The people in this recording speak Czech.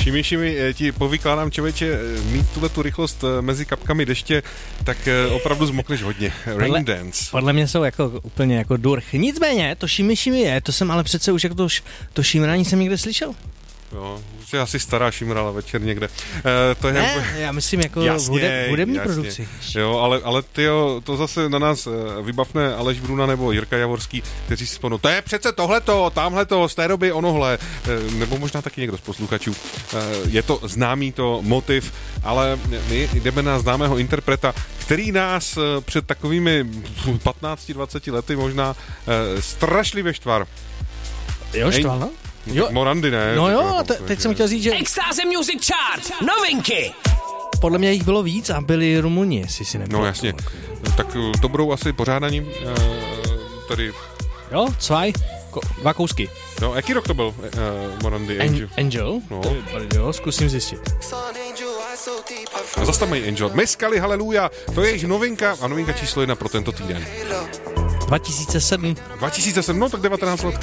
Šimi, ti povykládám, člověče, mít tu rychlost mezi kapkami deště, tak opravdu zmokneš hodně. Rain Dance. Podle mě jsou jako úplně jako durch. Nicméně, to Šimi je, to jsem ale přece už jako to šímrání jsem někde slyšel. Jo, už je asi stará šimrala večer někde. To je ne, já myslím jako hudební produkci. Jo, ale tyjo, to zase na nás vybavne Aleš Bruna nebo Jirka Javorský, kteří si vzpomnou, to je přece tohleto, tamhleto, z té doby onohle, nebo možná taky někdo z posluchačů. Je to známý to motiv, ale my jdeme na známého interpreta, který nás před takovými 15-20 lety možná strašlivě štvar. Jo, štval, no? Jo. Morandy, ne? No jo, teď jsem chtěl říct, že... Extáze Music Chart, novinky! Podle mě jich bylo víc a byli Rumuni, jestli si nebyl. No jasně, tak to budou asi pořádaním tady... Jo, dva kousky. No, jaký rok to byl, Morandy Angel? No. Jo, zkusím zjistit. A zase tam mají Angel. Meskali, haleluja, to je jejich novinka a novinka číslo 1 pro tento týden. 2007. 2007, no tak 19 let.